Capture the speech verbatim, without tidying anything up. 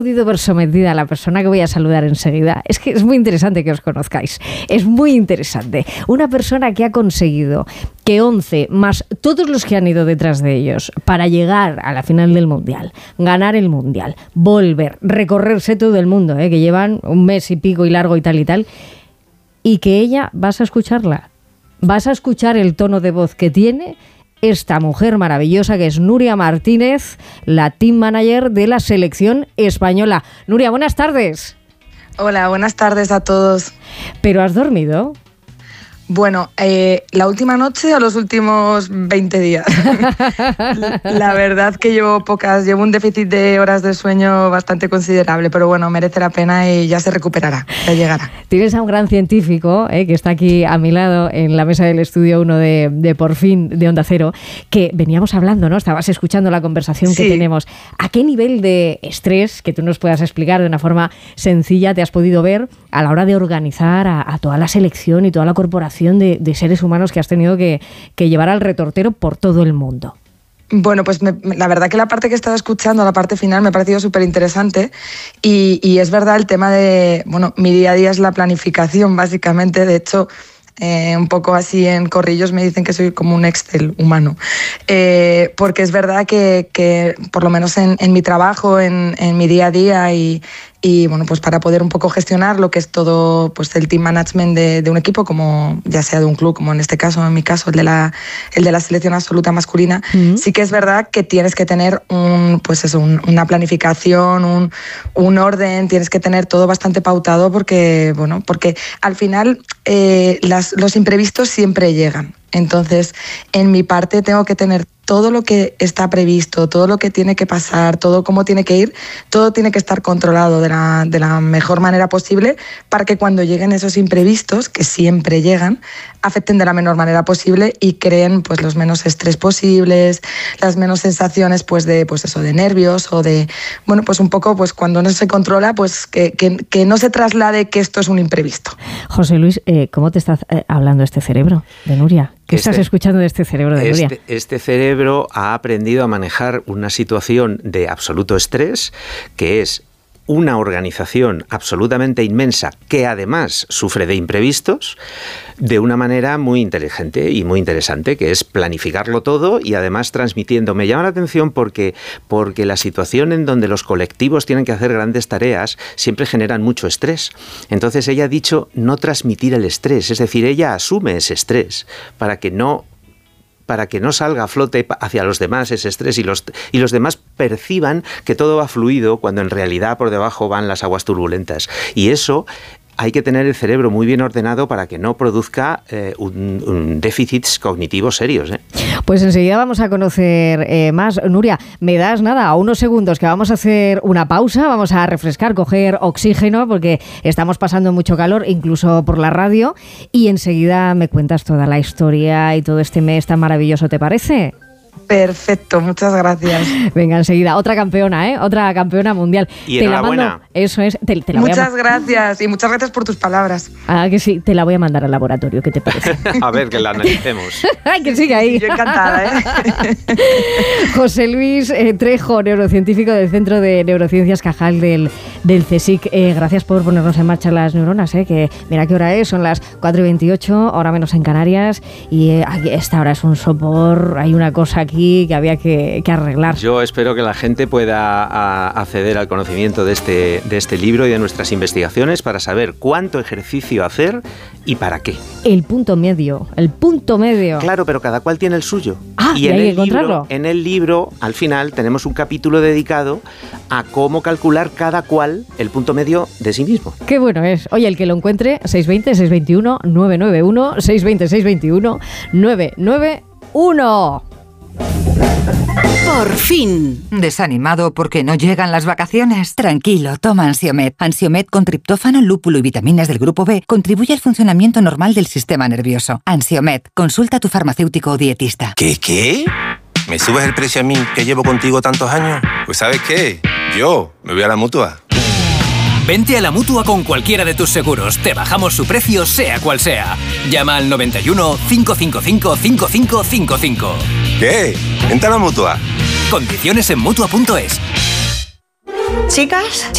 podido ver sometida a la persona que voy a saludar enseguida. Es que es muy interesante que os conozcáis. Es muy interesante. Una persona que ha conseguido que once más todos los que han ido detrás de ellos para llegar a la final del Mundial, ganar el Mundial, volver, recorrerse todo el mundo, ¿eh? Que llevan un mes y pico y largo y tal y tal, y que ella, vas a escucharla, vas a escuchar el tono de voz que tiene esta mujer maravillosa que es Nuria Martínez, la team manager de la selección española. Nuria, buenas tardes. Hola, buenas tardes a todos. ¿Pero has dormido? Bueno, eh, la última noche o los últimos veinte días. La verdad que llevo pocas, llevo un déficit de horas de sueño bastante considerable, pero bueno, merece la pena y ya se recuperará, ya llegará. Tienes a un gran científico eh, que está aquí a mi lado en la mesa del estudio uno de, de Por Fin, de Onda Cero, que veníamos hablando, ¿no? Estabas escuchando la conversación sí. que tenemos. ¿A qué nivel de estrés, que tú nos puedas explicar de una forma sencilla, te has podido ver a la hora de organizar a, a toda la selección y toda la corporación De, de seres humanos que has tenido que, que llevar al retortero por todo el mundo? Bueno, pues me, la verdad que la parte que he estado escuchando, la parte final, me ha parecido súper interesante y, y es verdad el tema de, bueno, mi día a día es la planificación básicamente, de hecho, Eh, un poco así en corrillos me dicen que soy como un Excel humano, eh, porque es verdad que, que por lo menos en, en mi trabajo, en, en mi día a día y, y bueno, pues para poder un poco gestionar lo que es todo pues el team management de, de un equipo, como ya sea de un club, como en este caso, en mi caso, el de la, el de la selección absoluta masculina, uh-huh. sí que es verdad que tienes que tener un, pues eso, un, una planificación, un, un orden, tienes que tener todo bastante pautado porque, bueno, porque al final eh, las, los imprevistos siempre llegan. Entonces, en mi parte tengo que tener todo lo que está previsto, todo lo que tiene que pasar, todo cómo tiene que ir, todo tiene que estar controlado de la, de la mejor manera posible para que cuando lleguen esos imprevistos, que siempre llegan, afecten de la menor manera posible y creen pues los menos estrés posibles, las menos sensaciones pues de pues eso de nervios o de bueno pues un poco pues cuando no se controla pues que, que, que no se traslade que esto es un imprevisto. José Luis, eh, ¿cómo te está eh, hablando este cerebro de Nuria? ¿Qué este, estás escuchando de este cerebro de Nuria? Este, este cerebro ha aprendido a manejar una situación de absoluto estrés, que es una organización absolutamente inmensa que además sufre de imprevistos de una manera muy inteligente y muy interesante, que es planificarlo todo y además transmitiendo. Me llama la atención porque, porque la situación en donde los colectivos tienen que hacer grandes tareas siempre generan mucho estrés. Entonces ella ha dicho no transmitir el estrés, es decir, ella asume ese estrés para que no para que no salga a flote hacia los demás ese estrés y los, y los demás perciban que todo va fluido cuando en realidad por debajo van las aguas turbulentas. Y eso hay que tener el cerebro muy bien ordenado para que no produzca eh, un, un déficits cognitivos serios. ¿eh? Pues enseguida vamos a conocer eh, más. Nuria, me das nada, a unos segundos que vamos a hacer una pausa, vamos a refrescar, coger oxígeno porque estamos pasando mucho calor, incluso por la radio, y enseguida me cuentas toda la historia y todo este mes tan maravilloso, ¿te parece? Perfecto, muchas gracias. Venga, enseguida, otra campeona, ¿eh? Otra campeona mundial. Y te enhorabuena. La mando, eso es. Te, te la muchas voy a... gracias y muchas gracias por tus palabras. Ah, que sí, te la voy a mandar al laboratorio, ¿qué te parece? A ver, que la analicemos. Ay, que siga ahí. Yo encantada, ¿eh? José Luis eh, Trejo, neurocientífico del Centro de Neurociencias Cajal del, del CSIC. Eh, gracias por ponernos en marcha las neuronas, ¿eh? Que mira qué hora es, son las cuatro y veintiocho, ahora menos en Canarias, y eh, esta hora es un sopor, hay una cosa aquí que había que, que arreglar. Yo espero que la gente pueda a, acceder al conocimiento de este, de este libro y de nuestras investigaciones para saber cuánto ejercicio hacer y para qué. El punto medio, el punto medio. Claro, pero cada cual tiene el suyo. Ah, y, y en, hay el que encontrarlo. Libro, en el libro, al final, tenemos un capítulo dedicado a cómo calcular cada cual el punto medio de sí mismo. Qué bueno es. Oye, el que lo encuentre, seis dos cero, seis dos uno, nueve nueve uno, seis dos cero, seis dos uno, nueve nueve uno. Por fin. ¿Desanimado porque no llegan las vacaciones? Tranquilo, toma Ansiomed. Ansiomed con triptófano, lúpulo y vitaminas del grupo B contribuye al funcionamiento normal del sistema nervioso. Ansiomed, consulta a tu farmacéutico o dietista. ¿Qué, qué? ¿Me subes el precio a mí, que llevo contigo tantos años? Pues ¿sabes qué? Yo me voy a la Mutua. Vente a la Mutua con cualquiera de tus seguros. Te bajamos su precio, sea cual sea. Llama al noventa y uno, cinco cinco cinco, cinco cinco cinco cinco. ¿Qué? Vente a la Mutua. Condiciones en Mutua punto es. Chicas,